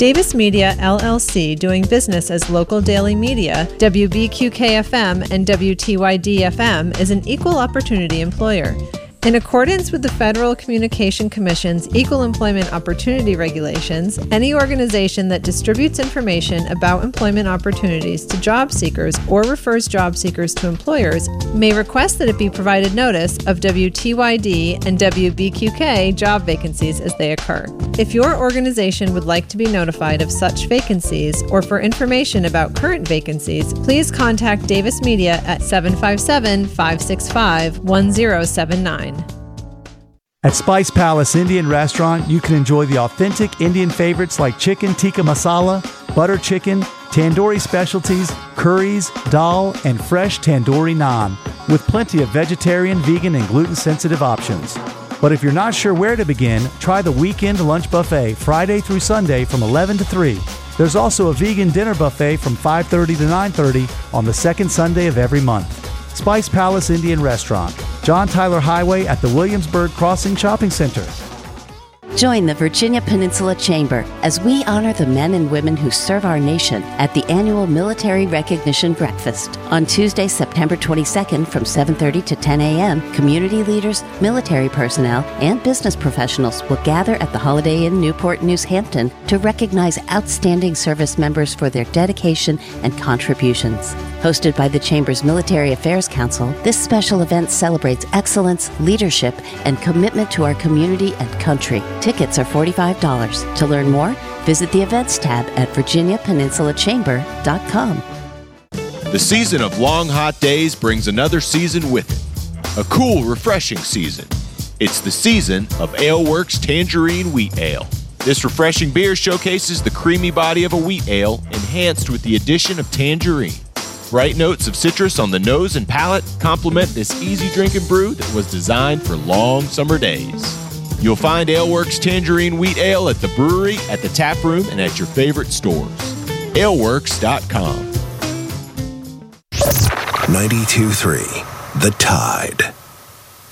Davis Media, LLC, doing business as Local Daily Media, WBQK-FM, and WTYD-FM, is an equal opportunity employer. In accordance with the Federal Communication Commission's Equal Employment Opportunity Regulations, any organization that distributes information about employment opportunities to job seekers or refers job seekers to employers may request that it be provided notice of WTYD and WBQK job vacancies as they occur. If your organization would like to be notified of such vacancies or for information about current vacancies, please contact Davis Media at 757-565-1079. At Spice Palace Indian Restaurant, you can enjoy the authentic Indian favorites like chicken tikka masala, butter chicken, tandoori specialties, curries, dal, and fresh tandoori naan, with plenty of vegetarian, vegan, and gluten-sensitive options. But if you're not sure where to begin, try the weekend lunch buffet Friday through Sunday from 11 to 3. There's also a vegan dinner buffet from 5:30 to 9:30 on the second Sunday of every month. Spice Palace Indian Restaurant, John Tyler Highway at the Williamsburg Crossing Shopping Center. Join the Virginia Peninsula Chamber as we honor the men and women who serve our nation at the annual Military Recognition Breakfast. On Tuesday, September 22nd from 7:30 to 10 a.m., community leaders, military personnel, and business professionals will gather at the Holiday Inn Newport News Hampton to recognize outstanding service members for their dedication and contributions. Hosted by the Chamber's Military Affairs Council, this special event celebrates excellence, leadership, and commitment to our community and country. Tickets are $45. To learn more, visit the events tab at virginiapeninsulachamber.com. The season of long, hot days brings another season with it. A cool, refreshing season. It's the season of AleWorks Tangerine Wheat Ale. This refreshing beer showcases the creamy body of a wheat ale, enhanced with the addition of tangerine. Bright notes of citrus on the nose and palate complement this easy drinking brew that was designed for long summer days. You'll find AleWorks Tangerine Wheat Ale at the brewery, at the tap room, and at your favorite stores. AleWorks.com. 92.3 The Tide.